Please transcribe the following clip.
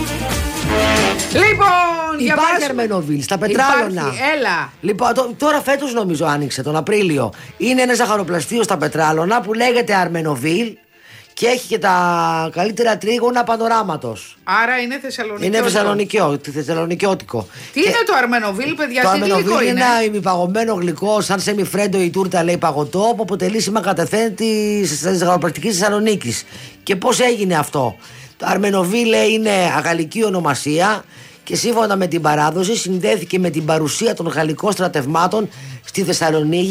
Λοιπόν, υπάρχει Αρμενοβίλ στα Πετράλωνα. Έλα. Λοιπόν, τώρα φέτος νομίζω άνοιξε, τον Απρίλιο. Είναι ένα ζαχαροπλαστείο στα Πετράλωνα που λέγεται Αρμενοβίλ και έχει και τα καλύτερα τρίγωνα πανοράματος. Άρα είναι θεσσαλονικιώτικο. Τι είναι το Αρμενοβίλ, παιδιά, τι γλυκό είναι? Το Αρμενοβίλ είναι ένα ημιπαγωμένο γλυκό, σαν σεμιφρέντο η τούρτα λέει παγωτό, που αποτελεί σήμα κατευθέν της ζαχαροπλαστικής Θεσσαλονίκης. Και πώς έγινε αυτό? Το Αρμενοβίλ είναι αγαλλική ονομασία και σύμφωνα με την παράδοση συνδέθηκε με την παρουσία των γαλλικών στρατευμάτων στη Θεσσαλονίκη